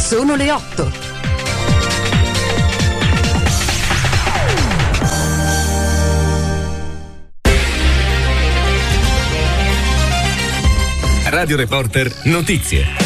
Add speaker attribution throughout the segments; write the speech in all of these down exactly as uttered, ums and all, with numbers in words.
Speaker 1: Sono le otto.
Speaker 2: Radio Reporter Notizie.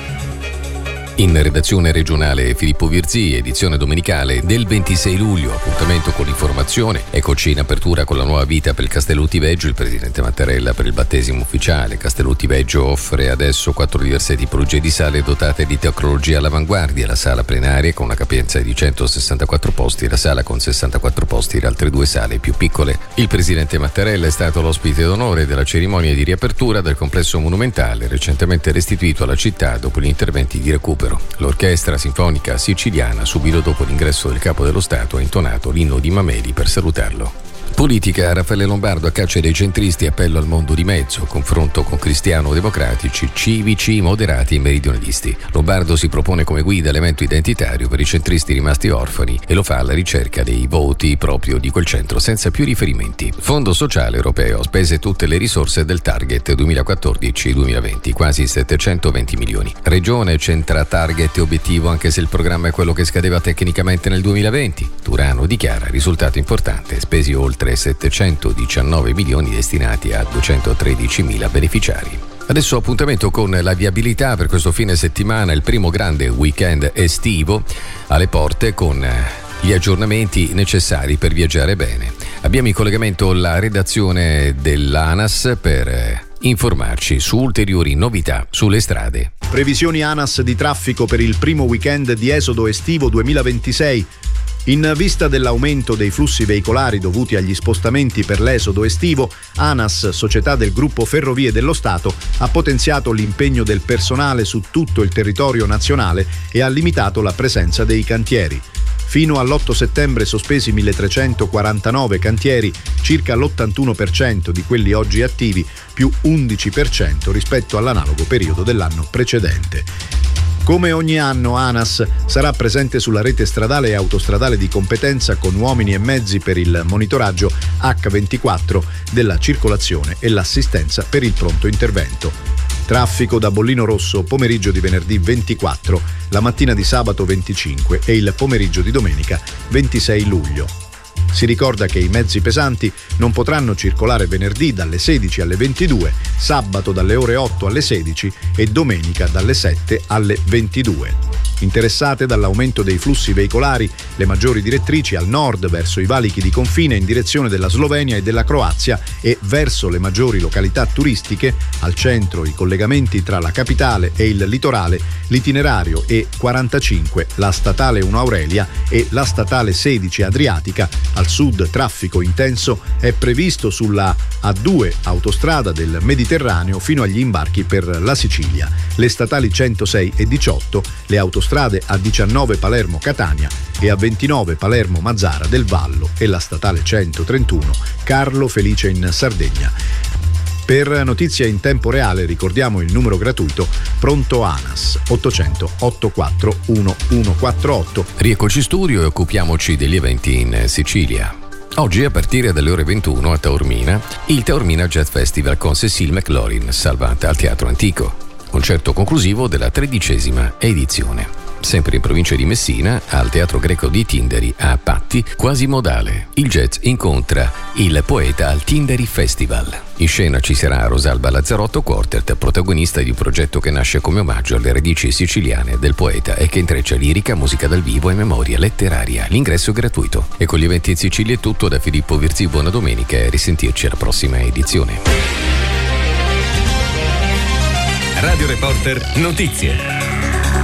Speaker 3: In redazione regionale Filippo Virzì, edizione domenicale del ventisei luglio, appuntamento con l'informazione. Eccoci in apertura con la nuova vita per il Castellutti Veggio, il presidente Mattarella per il battesimo ufficiale. Castellutti Veggio offre adesso quattro diverse tipologie di sale dotate di tecnologia all'avanguardia, la sala plenaria con una capienza di centosessantaquattro posti, la sala con sessantaquattro posti e le altre due sale più piccole. Il presidente Mattarella è stato l'ospite d'onore della cerimonia di riapertura del complesso monumentale, recentemente restituito alla città dopo gli interventi di recupero. L'orchestra sinfonica siciliana, subito dopo l'ingresso del capo dello Stato, ha intonato l'inno di Mameli per salutarlo. Politica, Raffaele Lombardo a caccia dei centristi, appello al mondo di mezzo, confronto con cristiano-democratici, civici, moderati e meridionalisti. Lombardo si propone come guida elemento identitario per i centristi rimasti orfani e lo fa alla ricerca dei voti proprio di quel centro senza più riferimenti. Fondo sociale europeo, spese tutte le risorse del target duemilaquattordici duemilaventi, quasi settecentoventi milioni. Regione centra target e obiettivo anche se il programma è quello che scadeva tecnicamente nel duemilaventi. Turano dichiara risultato importante, spesi oltre settecentodiciannove milioni destinati a duecentotredicimila beneficiari. Adesso appuntamento con la viabilità per questo fine settimana, il primo grande weekend estivo alle porte con gli aggiornamenti necessari per viaggiare bene. Abbiamo in collegamento la redazione dell'ANAS per informarci su ulteriori novità sulle strade.
Speaker 4: Previsioni ANAS di traffico per il primo weekend di esodo estivo duemilaventisei. In vista dell'aumento dei flussi veicolari dovuti agli spostamenti per l'esodo estivo, ANAS, società del gruppo Ferrovie dello Stato, ha potenziato l'impegno del personale su tutto il territorio nazionale e ha limitato la presenza dei cantieri. Fino all'otto settembre sospesi milletrecentoquarantanove cantieri, circa l'ottantuno per cento di quelli oggi attivi, più undici per cento rispetto all'analogo periodo dell'anno precedente. Come ogni anno ANAS sarà presente sulla rete stradale e autostradale di competenza con uomini e mezzi per il monitoraggio acca ventiquattro della circolazione e l'assistenza per il pronto intervento. Traffico da Bollino Rosso pomeriggio di venerdì ventiquattro, la mattina di sabato venticinque e il pomeriggio di domenica ventisei luglio. Si ricorda che i mezzi pesanti non potranno circolare venerdì dalle sedici alle ventidue, sabato dalle ore otto alle sedici e domenica dalle sette alle ventidue. Interessate dall'aumento dei flussi veicolari, le maggiori direttrici al nord verso i valichi di confine in direzione della Slovenia e della Croazia e verso le maggiori località turistiche, al centro i collegamenti tra la capitale e il litorale, l'itinerario E quarantacinque, la statale uno Aurelia e la statale sedici Adriatica, al sud traffico intenso, è previsto sulla A due autostrada del Mediterraneo fino agli imbarchi per la Sicilia, le statali centosei e diciotto, le autostrade A diciannove Palermo-Catania e A ventinove Palermo-Mazzara del Vallo e la statale centotrentuno Carlo Felice in Sardegna. Per notizie in tempo reale ricordiamo il numero gratuito Pronto ANAS ottocento ottantaquattro undici quarantotto.
Speaker 3: Rieccoci in studio e occupiamoci degli eventi in Sicilia. Oggi a partire dalle ore ventuno a Taormina, il Taormina Jazz Festival con Cécile McLaurin, salvata al Teatro Antico. Concerto conclusivo della tredicesima edizione. Sempre in provincia di Messina, al Teatro Greco di Tinderi a Patti, quasi modale. Il jazz incontra il poeta al Tinderi Festival. In scena ci sarà Rosalba Lazzarotto Quartet, protagonista di un progetto che nasce come omaggio alle radici siciliane del poeta e che intreccia lirica, musica dal vivo e memoria letteraria. L'ingresso è gratuito. E con gli eventi in Sicilia è tutto da Filippo Virzì. Buona domenica e risentirci alla prossima edizione.
Speaker 2: Radio Reporter Notizie.